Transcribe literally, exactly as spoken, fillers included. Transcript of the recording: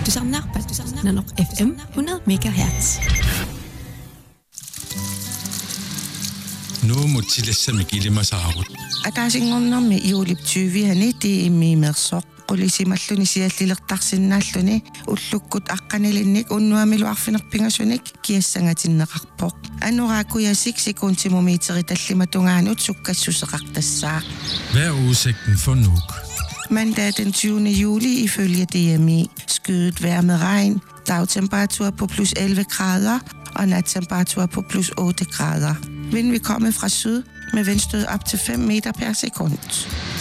Du samnar på Nanok F M hundrede megahertz. No mutsilassa mikilimasaarut. Ataasinngornermi iuliptyyviani tiimmiimersoq qulisimalluni siallilertarsinnaalluni ullukkut aqqanilinnik unnuamiluarfinerpingasunik kiassangatinnеқарпоq anuraakuyasik sekuntimumiiteri tallimatungaanut sukkassuseqartassaaq. Hvad er udsigten for Nuuk? Mandag den tyvende juli ifølge D M I. Skyet vejr med regn, dagtemperatur på plus elleve grader og nattemperatur på plus otte grader. Vind vil komme fra syd med vindstød op til fem meter per sekund.